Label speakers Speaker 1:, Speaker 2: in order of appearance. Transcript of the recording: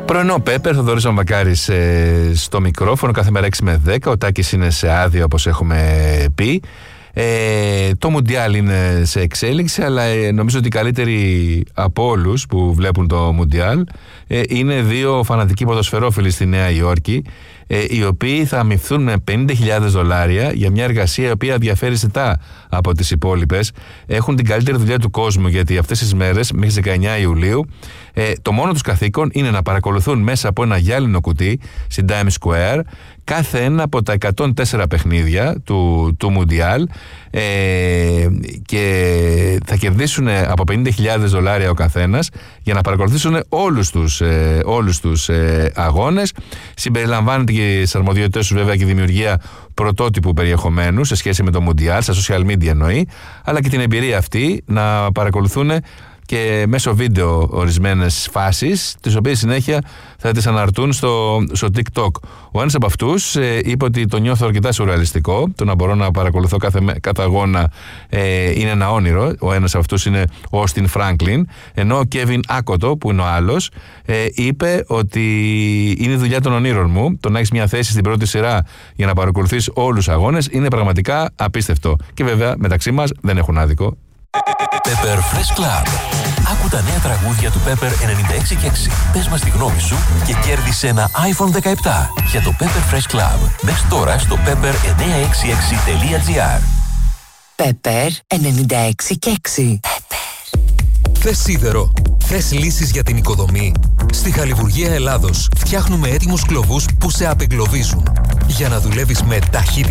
Speaker 1: Πρωινό Πέπερ, Θοδωρής Βαμβακάρης στο μικρόφωνο, κάθε μέρα 6 με 10. Ο Τάκης είναι σε άδεια, όπως έχουμε πει. Το Μουντιάλ είναι σε εξέλιξη, αλλά νομίζω ότι οι καλύτεροι από όλους που βλέπουν το Μουντιάλ είναι δύο φανατικοί ποδοσφαιρόφιλοι στη Νέα Υόρκη, οι οποίοι θα αμοιφθούν με $50,000 για μια εργασία η οποία διαφέρει ζητά από τις υπόλοιπες. Έχουν την καλύτερη δουλειά του κόσμου, γιατί αυτές τις μέρες, μέχρι 19 Ιουλίου, το μόνο τους καθήκον είναι να παρακολουθούν μέσα από ένα γυάλινο κουτί στην Times Square κάθε ένα από τα 104 παιχνίδια του Μουντιάλ, και θα κερδίσουν από $50,000 ο καθένας για να παρακολουθήσουν όλους τους αγώνες. Συμπεριλαμβάνεται και στις αρμοδιότητες τους βέβαια και η δημιουργία πρωτότυπου περιεχομένου σε σχέση με το Μουντιάλ, στα social media εννοεί, αλλά και την εμπειρία αυτή να παρακολουθούν και μέσω βίντεο ορισμένες φάσεις, τις οποίες συνέχεια θα τις αναρτούν στο TikTok. Ο ένας από αυτούς είπε ότι το νιώθω αρκετά σουρεαλιστικό, το να μπορώ να παρακολουθώ κάθε αγώνα είναι ένα όνειρο. Ο ένας από αυτούς είναι ο Austin Franklin, ενώ ο Kevin Άκοτο, που είναι ο άλλος, είπε ότι είναι η δουλειά των ονείρων μου. Το να έχεις μια θέση στην πρώτη σειρά για να παρακολουθείς όλους τους αγώνες είναι πραγματικά απίστευτο. Και βέβαια μεταξύ μας δεν έχουν άδικο.
Speaker 2: Pepper Fresh Club. Άκου τα νέα τραγούδια του Pepper 96 και 6. Πες μας τη γνώμη σου και κέρδισε ένα iPhone 17 για το Pepper Fresh Club. Μπες τώρα στο pepper966.gr.
Speaker 3: Pepper 96 και 6.
Speaker 4: Θες σίδερο? Θες λύσεις για την οικοδομή? Στη Χαλιβουργία Ελλάδος φτιάχνουμε έτοιμους κλωβούς που σε απεγκλωβίζουν για να δουλεύεις με ταχύτητα